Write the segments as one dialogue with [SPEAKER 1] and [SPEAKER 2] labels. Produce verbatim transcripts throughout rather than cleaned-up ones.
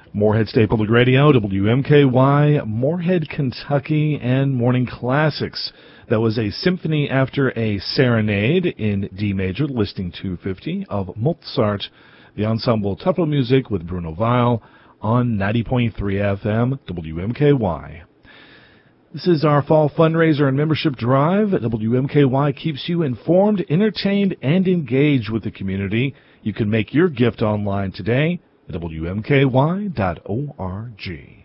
[SPEAKER 1] Morehead State Public Radio, W M K Y, Morehead, Kentucky, and Morning Classics. That was a symphony after a serenade in D major, listing two fifty of Mozart, the ensemble Tupelo Music with Bruno Weil on ninety point three F M, W M K Y. This is our fall fundraiser and membership drive. W M K Y keeps you informed, entertained, and engaged with the community. You can make your gift online today at W M K Y dot org.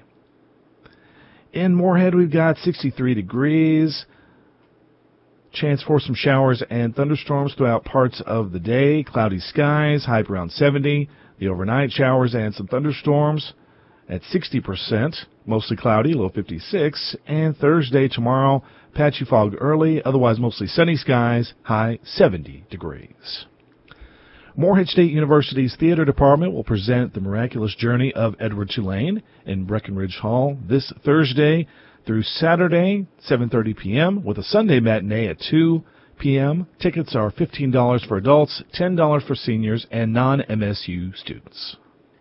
[SPEAKER 1] In Morehead, we've got sixty-three degrees. Chance for some showers and thunderstorms throughout parts of the day. Cloudy skies, high around seventy. The overnight showers and some thunderstorms at sixty percent. Mostly cloudy, low fifty-six. And Thursday, tomorrow, patchy fog early. Otherwise, mostly sunny skies, high seventy degrees. Morehead State University's Theater Department will present The Miraculous Journey of Edward Tulane in Breckenridge Hall this Thursday through Saturday, seven thirty p.m., with a Sunday matinee at two p.m. Tickets are fifteen dollars for adults, ten dollars for seniors, and non-M S U students.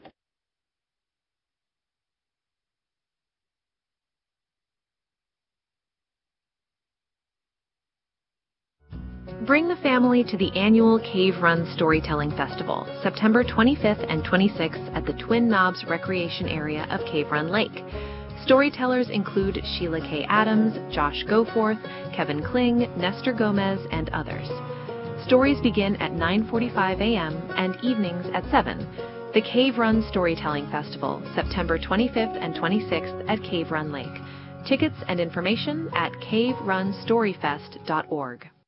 [SPEAKER 2] Bring the family to the annual Cave Run Storytelling Festival, September twenty-fifth and twenty-sixth at the Twin Knobs Recreation Area of Cave Run Lake. Storytellers include Sheila K. Adams, Josh Goforth, Kevin Kling, Nestor Gomez, and others. Stories begin at nine forty-five a.m. and evenings at seven. The Cave Run Storytelling Festival, September twenty-fifth and twenty-sixth at Cave Run Lake. Tickets and information at cave run story fest dot org.